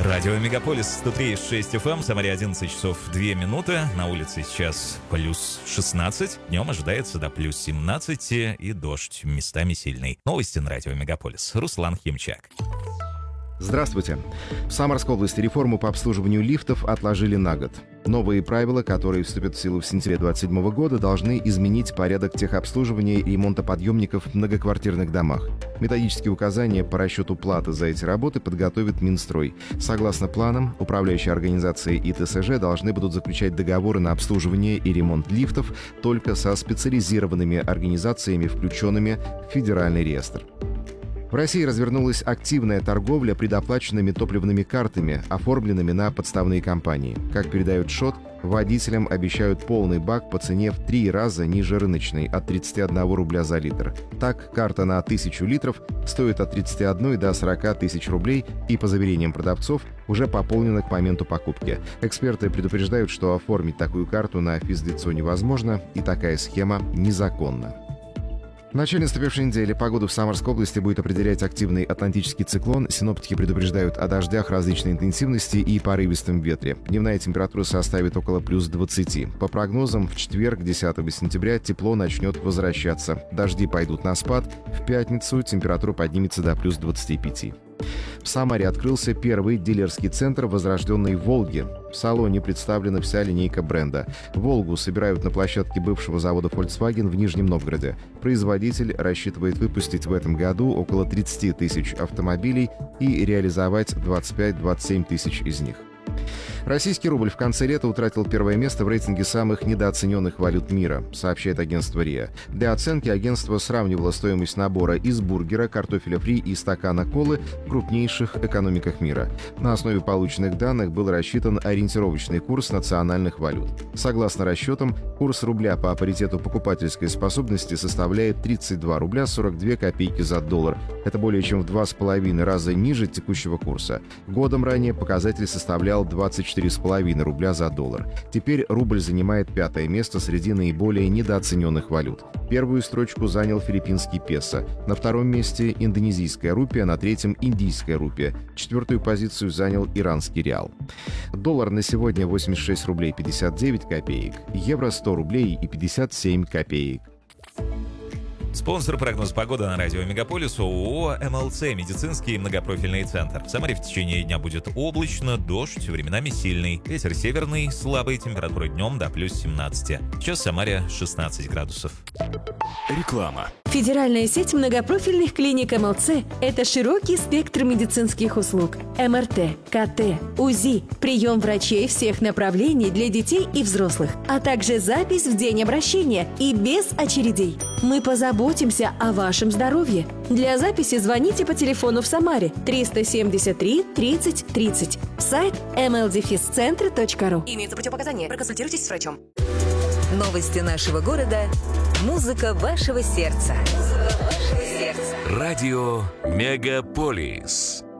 Радио Мегаполис 103,6 FM, Самаре 11 часов 2 минуты. На улице сейчас плюс 16, днем ожидается до плюс 17 и дождь местами сильный. Новости на Радио Мегаполис. Руслан Химчак. Здравствуйте. В Самарской области реформу по обслуживанию лифтов отложили на год. Новые правила, которые вступят в силу в сентябре 2027 года, должны изменить порядок техобслуживания и ремонта подъемников в многоквартирных домах. Методические указания по расчету платы за эти работы подготовит Минстрой. Согласно планам, управляющие организации и ТСЖ должны будут заключать договоры на обслуживание и ремонт лифтов только со специализированными организациями, включенными в федеральный реестр. В России развернулась активная торговля предоплаченными топливными картами, оформленными на подставные компании. Как передает ШОТ, водителям обещают полный бак по цене в 3 раза ниже рыночной, от 31 рубля за литр. Так, карта на 1000 литров стоит от 31 до 40 тысяч рублей и, по заверениям продавцов, уже пополнена к моменту покупки. Эксперты предупреждают, что оформить такую карту на физлицо невозможно, и такая схема незаконна. В начале наступившей недели погоду в Самарской области будет определять активный атлантический циклон. Синоптики предупреждают о дождях различной интенсивности и порывистом ветре. Дневная температура составит около плюс 20. По прогнозам, в четверг, 10 сентября, тепло начнет возвращаться. Дожди пойдут на спад. В пятницу температура поднимется до плюс 25. В Самаре открылся первый дилерский центр возрожденной «Волги». В салоне представлена вся линейка бренда. «Волгу» собирают на площадке бывшего завода Volkswagen в Нижнем Новгороде. Производитель рассчитывает выпустить в этом году около 30 тысяч автомобилей и реализовать 25-27 тысяч из них. Российский рубль в конце лета утратил первое место в рейтинге самых недооцененных валют мира, сообщает агентство РИА. Для оценки агентство сравнивало стоимость набора из бургера, картофеля фри и стакана колы в крупнейших экономиках мира. На основе полученных данных был рассчитан ориентировочный курс национальных валют. Согласно расчетам, курс рубля по паритету покупательской способности составляет 32 рубля 42 копейки за доллар. Это более чем в 2,5 раза ниже текущего курса. Годом ранее показатель составлял 24,5 рубля за доллар. Теперь рубль занимает 5-е место среди наиболее недооцененных валют. Первую строчку занял филиппинский песо. На втором месте индонезийская рупия, на третьем индийская рупия. 4-ю позицию занял иранский реал. Доллар на сегодня 86 рублей 59 копеек. Евро 100 рублей и 57 копеек. Спонсор прогноз погоды на радио Мегаполис ООО МЛЦ «Медицинский многопрофильный центр». В Самаре в течение дня будет облачно, дождь, временами сильный. Ветер северный, слабый, температура днем до плюс 17. Сейчас в Самаре 16 градусов. Реклама. Федеральная сеть многопрофильных клиник МЛЦ – это широкий спектр медицинских услуг. МРТ, КТ, УЗИ, прием врачей всех направлений для детей и взрослых, а также запись в день обращения и без очередей. Мы позаботимся о вашем здоровье. Для записи звоните по телефону в Самаре 373 30 30. Сайт mldefiscentre.ru. Имеются противопоказания. Проконсультируйтесь с врачом. Новости нашего города. Музыка вашего сердца. Радио Мегаполис.